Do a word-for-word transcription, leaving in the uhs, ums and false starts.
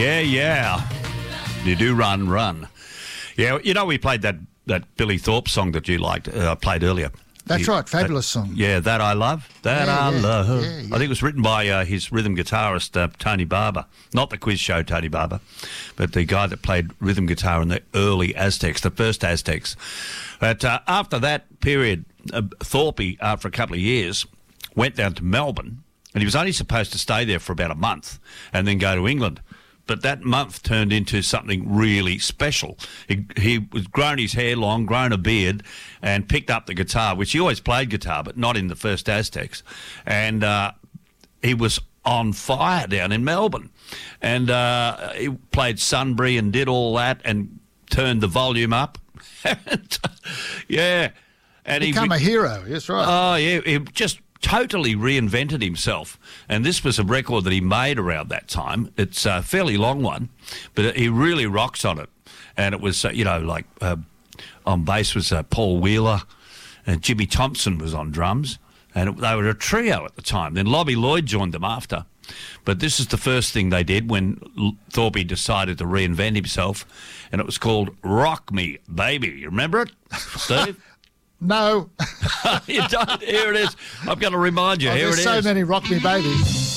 Yeah, yeah. You do run, run. Yeah, you know, we played that, that Billy Thorpe song that you liked, uh, played earlier. That's The- right, fabulous song. Yeah, That I Love. That Yeah, I yeah, Love. yeah, yeah. I think it was written by uh, his rhythm guitarist, uh, Tony Barber. Not the quiz show Tony Barber, but the guy that played rhythm guitar in the early Aztecs, the first Aztecs. But uh, after that period, uh, Thorpe, after a couple of years, went down to Melbourne, and he was only supposed to stay there for about a month and then go to England. But that month turned into something really special. He, he was grown his hair long, grown a beard, and picked up the guitar, which he always played guitar, but not in the first Aztecs. And uh, he was on fire down in Melbourne. And uh, he played Sunbury and did all that and turned the volume up. Yeah. And Become he, a hero, yes, right. Oh, yeah, he just totally reinvented himself. And this was a record that he made around that time. It's a fairly long one, but he really rocks on it. And it was, uh, you know, like uh, on bass was uh, Paul Wheeler, and Jimmy Thompson was on drums. And it, they were a trio at the time. Then Lobby Lloyd joined them after. But this is the first thing they did when L- Thorpe decided to reinvent himself, and it was called Rock Me, Baby. You remember it, Steve? No. You don't? Here it is. I've got to remind you. Oh, Here there's it so is. many Rock Me Babies.